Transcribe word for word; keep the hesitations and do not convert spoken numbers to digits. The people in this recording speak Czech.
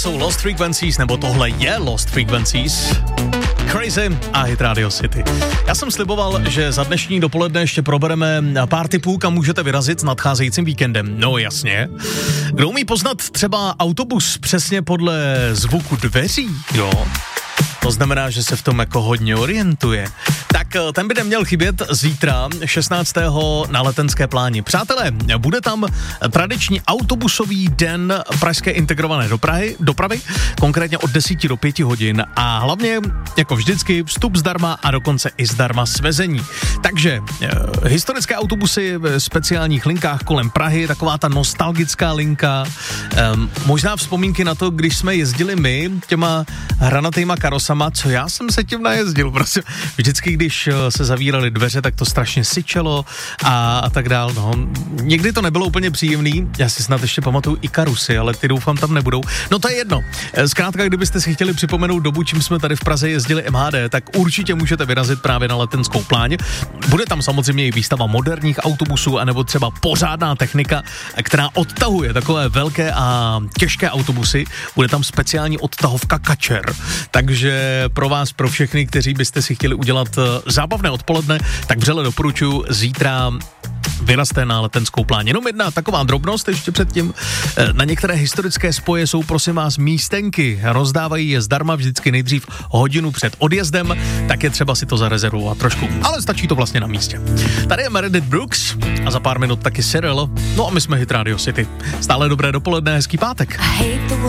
jsou Lost Frequencies, nebo tohle je Lost Frequencies. Crazy a Hit Radio City. Já jsem sliboval, že za dnešní dopoledne ještě probereme pár tipů, kam můžete vyrazit s nadcházejícím víkendem. No jasně. Kdo umí poznat třeba autobus přesně podle zvuku dveří, jo? To znamená, že se v tom jako hodně orientuje. Tak ten by neměl chybět zítra šestnáctého na Letenské pláni. Přátelé, bude tam tradiční autobusový den pražské integrované dopravy, dopravy, konkrétně od deseti do pěti hodin a hlavně, jako vždycky, vstup zdarma a dokonce i zdarma svezení. Takže eh, historické autobusy v speciálních linkách kolem Prahy, taková ta nostalgická linka, eh, možná vzpomínky na to, když jsme jezdili my těma hranatýma karosama, co já jsem se tím najezdil, prostě vždycky, když se zavíraly dveře, tak to strašně syčelo a, a tak dál, no. Někdy to nebylo úplně příjemný, já si snad ještě pamatuju i karusy, ale ty doufám tam nebudou. No to je jedno. Zkrátka, kdybyste si chtěli připomenout dobu, čím jsme tady v Praze jezdili M H D, tak určitě můžete vyrazit právě na Letenskou pláň. Bude tam samozřejmě i výstava moderních autobusů, anebo třeba pořádná technika, která odtahuje takové velké a těžké autobusy. Bude tam speciální odtahovka kačer. Takže pro vás, pro všechny, kteří byste si chtěli udělat zábavné odpoledne, tak vřele doporučuji zítra vyrazte na Letenskou pláň. Jenom jedna taková drobnost ještě předtím. Na některé historické spoje jsou, prosím vás, místenky. Rozdávají je zdarma vždycky nejdřív hodinu před odjezdem, tak je třeba si to zarezervovat trošku. Ale stačí to vlastně na místě. Tady je Meredith Brooks a za pár minut taky Cyril. No a my jsme Hit Radio City. Stále dobré dopoledne, hezký pátek.